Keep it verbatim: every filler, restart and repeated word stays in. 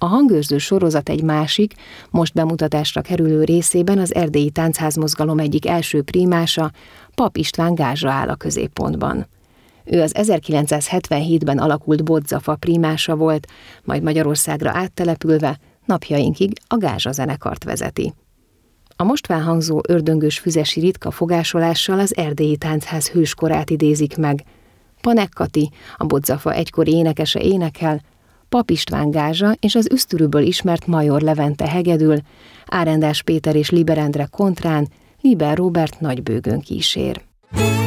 A hangőrző sorozat egy másik, most bemutatásra kerülő részében az erdélyi táncházmozgalom egyik első prímása, Pap István Gázsa áll a középpontban. Ő az ezerkilencszázhetvenhétben alakult Bodzafa prímása volt, majd Magyarországra áttelepülve napjainkig a Gázsa zenekart vezeti. A most felhangzó ördöngös füzesi ritka fogásolással az erdélyi táncház hőskorát idézik meg. Panek Kati, a Bodzafa egykori énekese énekel, Pap István Gázsa és az Üsztürűből ismert Major Levente hegedül, Árendás Péter és Liber Endre kontrán, Liber Róbert nagybőgőn kísér.